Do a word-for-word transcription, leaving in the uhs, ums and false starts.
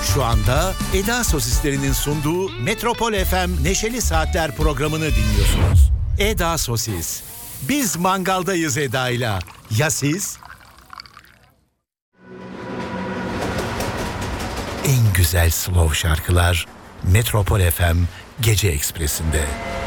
Şu anda Eda Sosislerinin sunduğu Metropol F M Neşeli Saatler programını dinliyorsunuz. Eda Sosis. Biz mangaldayız Eda'yla. Ya siz? En güzel slow şarkılar Metropol F M Gece Ekspresi'nde.